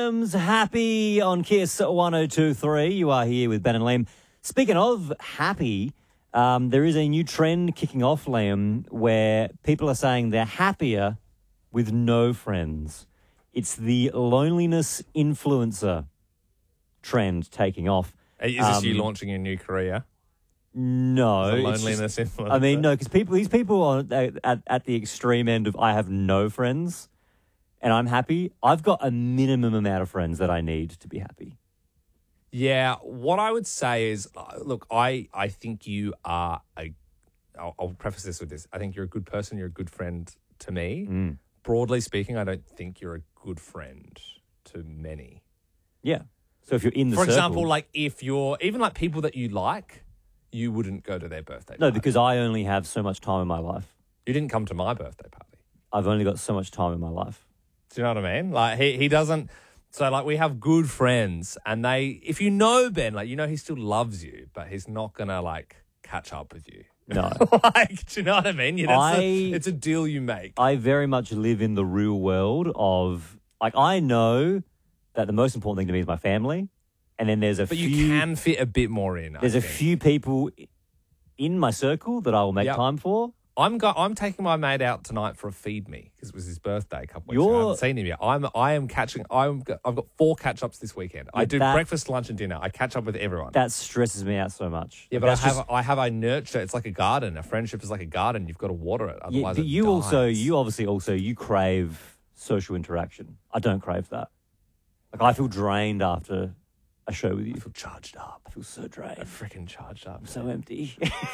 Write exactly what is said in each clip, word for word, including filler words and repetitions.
Liam's Happy on Kiss one oh two point three. You are here with Ben and Liam. Speaking of happy, um, there is a new trend kicking off, Liam, where people are saying they're happier with no friends. It's the loneliness influencer trend taking off. Is this Um, you launching your new career? No. The it's loneliness just- influencer? I mean, no, because people, these people are at, at the extreme end of I have no friends and I'm happy. I've got a minimum amount of friends that I need to be happy. Yeah, what I would say is, uh, look, I, I think you are a, I'll, I'll preface this with this. I think you're a good person. You're a good friend to me. Mm. Broadly speaking, I don't think you're a good friend to many. Yeah. So if you're in the For circle- example, like if you're, even like people that you like, you wouldn't go to their birthday No, party. because I only have so much time in my life. You didn't come to my birthday party. I've only got so much time in my life. Do you know what I mean? Like he, he doesn't. So like we have good friends, and they, if you know Ben, like you know he still loves you, but he's not gonna like catch up with you. No. Like, do you know what I mean? Yeah, that's I- a, it's a deal you make. I very much live in the real world of, like, I know that the most important thing to me is my family. And then there's a but few... you can fit a bit more in. I There's a think. few people in my circle that I will make Yep. time for. I'm go- I'm taking my mate out tonight for a feed me because it was his birthday a couple weeks ago. I You're- haven't seen him yet. I'm I am catching. I'm go- I've got four catch ups this weekend. I Yeah, do that- breakfast, lunch, and dinner. I catch up with everyone. That stresses me out so much. yeah, but I That's have just- I have I nurture. It's like a garden. A friendship is like a garden. You've got to water it. Yeah, Otherwise, but it you also, dies. you obviously also, you crave social interaction. I don't crave that. Like, I feel drained after a show with you. I feel charged up. I feel so drained. I'm freaking charged up. So empty.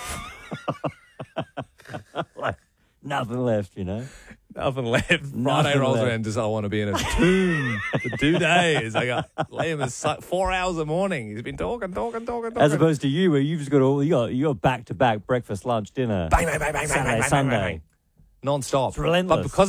Like, nothing left, you know? Nothing left. Friday Nothing rolls left. around. Just I want to be in a tomb for two days. I got Liam is su- four hours a morning. He's been talking, talking, talking, talking. As opposed to you, where you've just got all, you got, you got back to back breakfast, lunch, dinner, bang, bang, bang, bang, bang, Saturday, bang, bang, Sunday. bang, bang. Non-stop. It's relentless. But because